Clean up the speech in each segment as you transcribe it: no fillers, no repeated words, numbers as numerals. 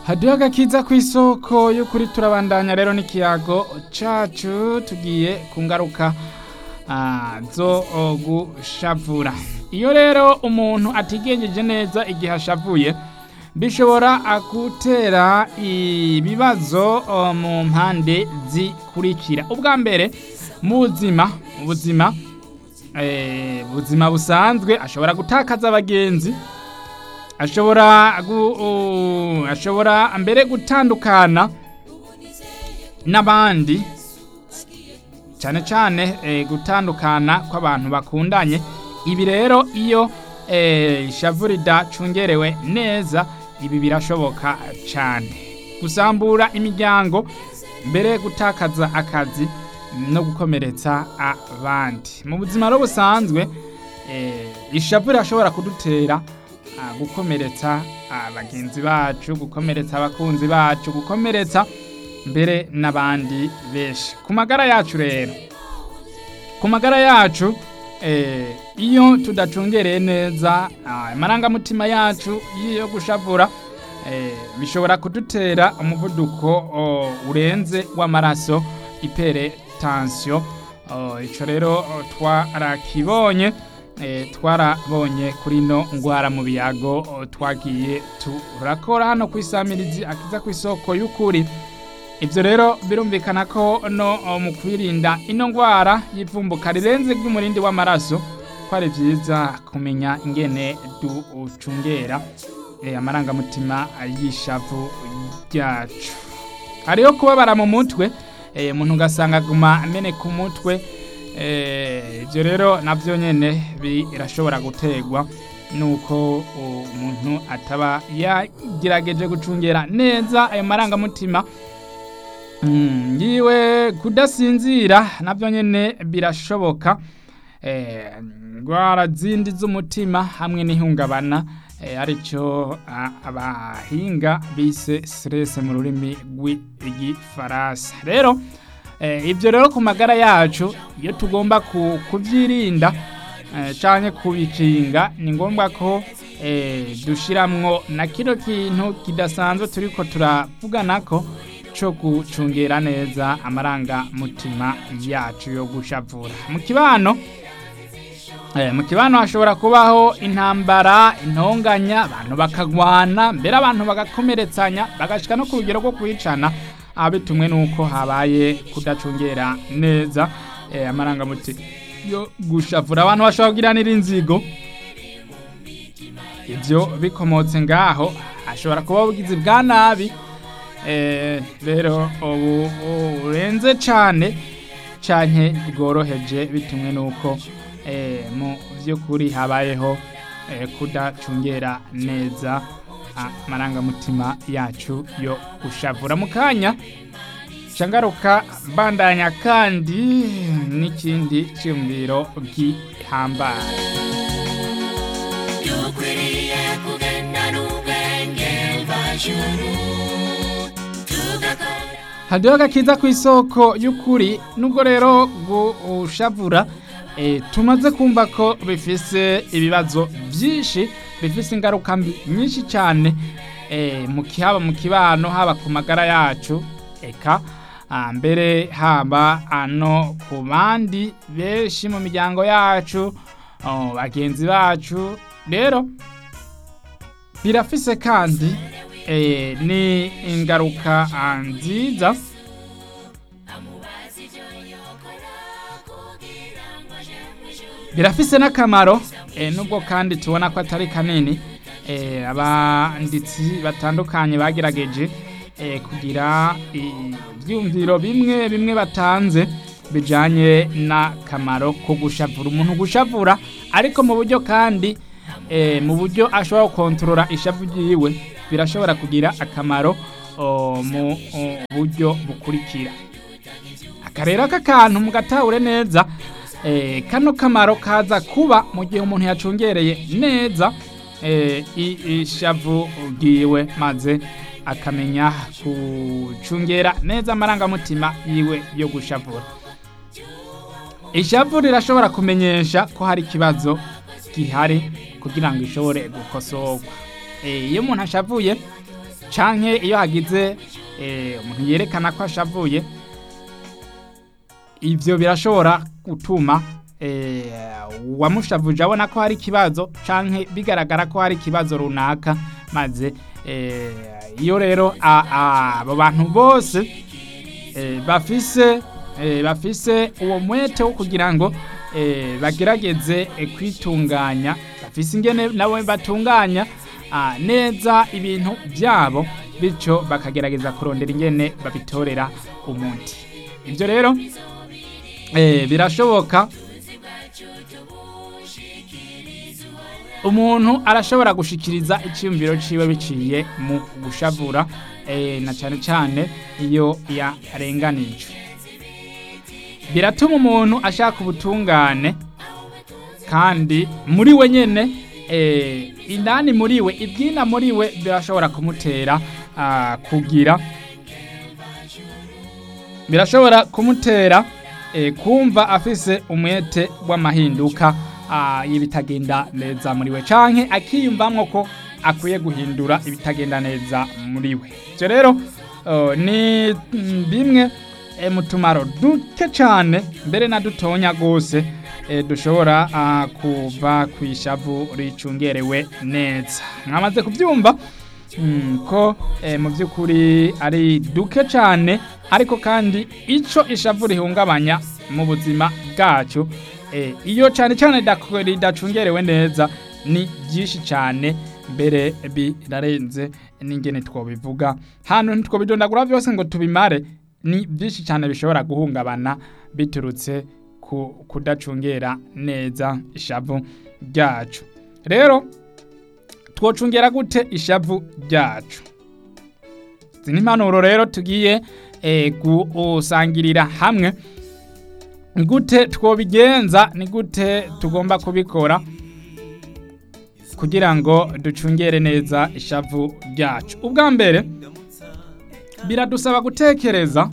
hadiho agakiza kw'isoko y'ukuri turabandanya rero n'ikiyago cacu tugiye ku ngaruka zo gushavura. Iyo rero umuntu atigenjeje neza igihe ashavuye bishobora gutera ibibazo mu mpande zikurikira. Ubwa mbere mu buzima busanzwe ashobora gutakaza abagenzi, ashobora mbere gutandukana n'abandi, cyane cyane gutandukana kw'abantu bakundanye. Ibi rero iyo ishavu ridacungerewe neza ibi birashoboka cyane gusambura imiryango, mbere gutakaza akazi no gukomeretsa abandi. Mu buzima rero busanzwe ishavu rirashobora kudutera gukomeretsa abagenzi bacu, gukomeretsa abakunzi bacu, gukomeretsa mbere n'abandi benshi. Ku magara yacu rero, ku magara yacu iyo tudacungereye neza amarangamutima yacu yo gushavura bishobora kudutera umuvuduko urenze w'amaraso, hypertension. Ico rero twarabonye kuri no ngwara mu biyago twagiye turakora hano kwisamirizi akiza kw'isoko y'ukuri. Ivyo rero birumvikana ko no mu kwirinda ino ngwara y'ivumbuka rirenze ry'umurindi w'amaraso ko ari vyiza kumenya ingene ducungera amarangamutima y'ishavu ryacu. Hariho kubabara mu mutwe, umuntu ugasanga aguma amene ku mutwe. Ivyo rero navyo nyene birashobora gutegwa nuko umuntu ataba yagerageje gucungera neza ayo marangamutima yiwe. Kudasinzira navyo nyene birashoboka, ngwara zindi z'umutima hamwe n'ihungabana arico abahinga bise stress mu rurimi rw'igifaransa. Rero ivyo rero ku magara yacu iyo tugomba kuvyirinda canke kubikinga, ni ngombwa ko dushiramwo na kino kintu kidasanzwe turiko turavuganako co gucungera neza amaranga mutima yacu yo gushavura. Mu kibano hashobora kubaho intambara, intonganya, abantu bakagwana, mbere abantu bagakomeretsanya bagashika no ku rugero rwo kwicana, abitumwe nuko habaye kudacungera neza amaranga mutima yo gushavura. Abantu bashobora kugiranira inzigo, ivyo bikomotse ngaho hashobora kuba ubugizi bwa nabi rero urenze cane canke bworoheje, bitumwe nuko mu vy'ukuri habayeho kudacungera neza amarangamutima yacu yo gushavura. Mu kanya cangaruka bandanya kandi n'ikindi cyumviro gihambaye. Dukwiriye kugenda n'ubwenge bw'ijuru, hadiho agakiza kw'isoko y'ukuri. Nubwo rero gushavura tumaze kumva ko bifise ibibazo byinshi, bifise ingaruka mbi nyinshi cyane mu kibano, haba ku magara yacu, eka mbere haba ano ku bandi benshi mu miryango yacu, bagenzi bacu. Rero birafise kandi ni ingaruka nziza, birafise n'akamaro nubwo kandi tubona ko atari kanini. Abanditsi batandukanye bagerageje kugira ivyumviro bimwe batanze bijanye n'akamaro ko gushavura. Umuntu gushavura ariko mu buryo kandi mu buryo ashobora gukontorora ishavu ryiwe birashobora kugira akamaro mu buryo bukurikira. Akarero k'akantu mugatahure neza, kano kamaro kaza kuba mu gihe umuntu yacungereye neza ishavu ryiwe, maze akamenya gucungera neza amarangamutima yiwe yo gushavura. Ishavu rirashobora kumenyesha ko hari ikibazo gihari kugira ngo ishobore gukosorwa. Iyo umuntu ashavuye canke iyo hagize umuntu yerekana ko ashavuye, ivyo birashobora gutuma uwamushavuje abona ko hari ikibazo canke bigaragara ko hari ikibazo runaka, maze iyo rero abo bantu bose bafise uwo mwete wo kugira ngo bagerageze kwitunganya, bafise ingene nabo batunganya neza ibintu byabo, bityo bakagerageza kurondera ingene babitorera umuti. Ibyo rero birashoboka, umuntu arashobora gushikiriza icyumviro ciwe biciye mu gushavura, na cyane cyane iyo yarenganijwe. Biratuma umuntu ashaka ubutungane, kandi muri we nyene indani muri we, ibyina muri we birashobora kumutera birashobora kumutera kumva afise umwete w'amahinduka y'ibitagenda neza muri we, canke akiyumvamwo ko akwiye guhindura ibitagenda neza muri we. Ivyo rero ni bimwe mu tumaro duke cane, mbere na dutonya gose dushobora kuva kw'ishavu ricungerewe neza. Mwamaze kuvyumva ko mu by'ukuri ari duke cane, ariko kandi ico ishavu rihungabanya mu buzima bwacu, iyo cane cane ridacungerewe neza, ni byinshi cane, mbere birarenze n'ingene twobivuga hano, ntitwobidondagura byose ngo tubimare. Ni byinshi cyane bishobora guhungabana biturutse ku kudacungera neza ishavu ryacu. Rero twocungera gute ishavu ryacu? Zini impanuro rero tugiye gusangirira hamwe. Ni gute twobigenza, ni gute tugomba kubikora kugira ngo ducungere neza ishavu ryacu? Ubwa mbere, biradusaba gutekereza,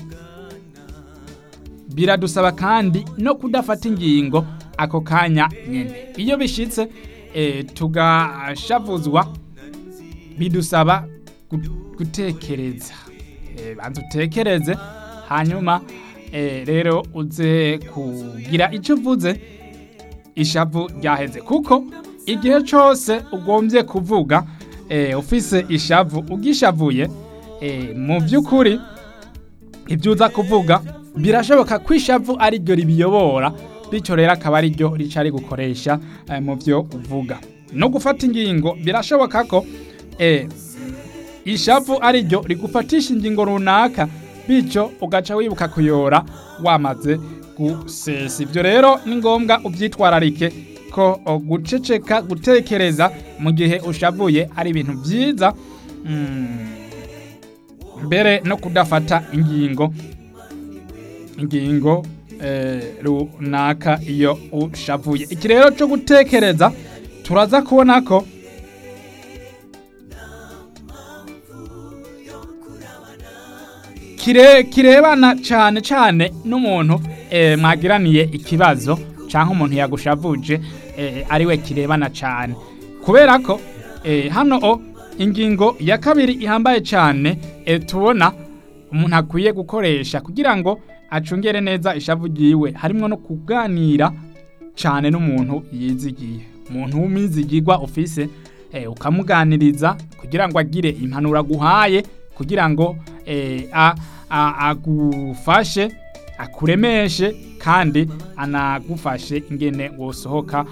biradusaba kandi no kudafata ingingo ako kanya nyene. Iyo bishitse tugashavuzwa, bidusaba gutekereza. Banza utekereze, hanyuma rero uze kugira icyo uvuze ishavu ryaheze, kuko igihe cyose ugombye kuvuga ufise ishavu, ugishavuye, mu by'ukuri ibyo uza kuvuga birashoboka ko ishavu ari ryo ribiyobora, bityo rero akaba ari ryo rica rigukoresha mu byo uvuga. No gufata ingingo, birashoboka ko ishavu ari ryo rigufatisha ingingo runaka, bityo ugaca wibuka kuyora wamaze gusesa. Ibyo rero ni ngombwa ubyitwararike, ko guceceka, gutekereza mu gihe ushavuye ari ibintu byiza, mbere no kudafata ingingo runaka iyo ushavuye. Iki rero cyo gutekereza turaza kubona ko kirebana cyane cyane n'umuntu mwagiraniye ikibazo, cyangwa umuntu yagushavuje ariwe kirebana cyane, kubera ko hano ingingo ya kabiri ihambaye cyane tubona umuntu akwiye gukoresha kugira ngo acungere neza ishavu ryiwe, harimo no kuganira cyane n'umuntu yizigiye, umuntu w'umwizigirwa ufise, ukamuganiriza kugira ngo agire impanuro aguhaye, kugira ngo agufashe, akuremeshe, kandi anagufashe ingene wosohoka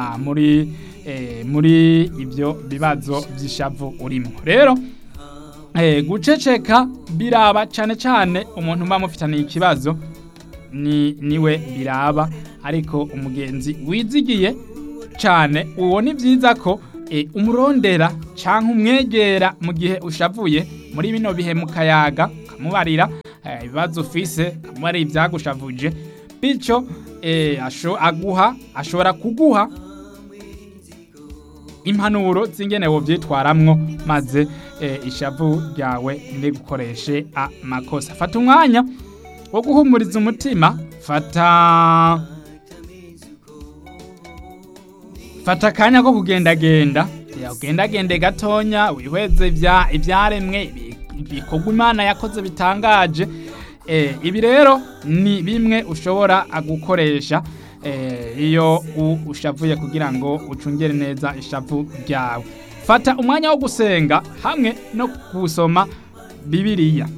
muri ibyo bibazo by'ishavu urimo. Rero guceceka biraba cyane cyane umuntu mba mufitaniye ikibazo, niwe biraba, ariko umugenzi wizigiye cyane, uwo ni byiza ko umurondera cyangwa umwegera mu gihe ushavuye, muri bino bihe mukayaga, kamubarira ibibazo ufise, kamubarira ibyagushavuje, bityo ashobora kuguha impanuro z'ingene wovyitwaramwo, maze ishavu ryawe ntirigukoreshe amakosa. Fata umwanya wo guhumuriza umutima, fata akanya ko kugendagenda, ugendagende gatonya wihweze ibyaremwe ibikorwa Imana yakoze bitangaje. Ibi rero ni bimwe ushobora gukoresha iyo ushavuye kugira ngo ucungere neza ishavu ryawe. Fata umwanya wo gusenga hamwe no gusoma Bibiliya.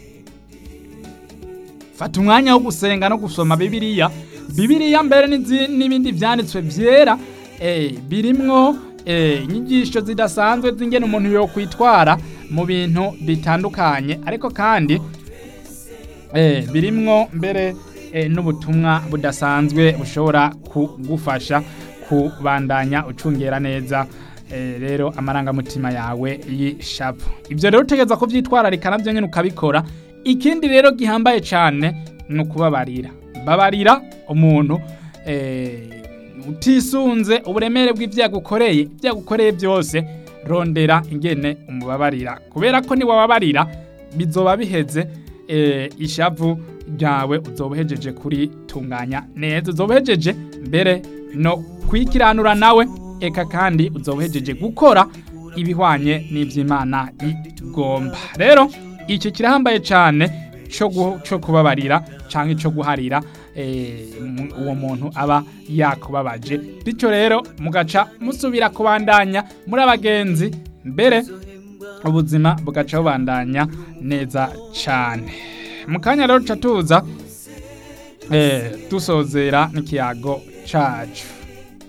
Fata umwanya wo gusenga no gusoma Bibiliya. Bibiliya mbere n'ibindi vyanditswe vyera birimwo inyigisho zidasanzwe z'ingene umuntu yo kwitwara mu bintu bitandukanye, ariko kandi birimwo mbere n'ubutumwa budasanzwe bushobora kugufasha kubandanya ucungera neza rero amarangamutima yawe y'ishavu. Ivyo rero utegeza kuvyitwararika navyo nyene ukabikora. Ikindi rero gihambaye cane no kubabarira. Babarira umuntu utisunze uburemere bw'ivyagukoreye byose, rondera ingene umubabarira, kubera ko ni wababarira bizoba biheze. Ishavu ryawe uzobuhejeje kuritunganya neza, uzobuhejeje mbere no kwikiranura nawe, eka kandi uzobuhejeje gukora ibihwanye n'ivy'Imana igomba. Rero iki kirahambaye cane cyo kubabarira canke cyo guharira uwo muntu aba yakubabaje. Bityo rero mugaca musubira kubandanya muri abagenzi, mbere ubuzima bugaca bubandanya neza cane. Mukanya rero tuza dusozera n'ikiyago cacu.